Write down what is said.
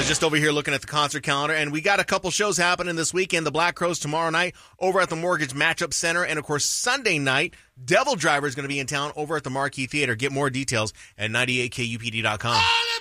was just over here looking at the concert calendar, and we got a couple shows happening this weekend. The Black Crowes tomorrow night over at the Mortgage Matchup Center. And, of course, Sunday night, Devil Driver is going to be in town over at the Marquee Theater. Get more details at 98kupd.com.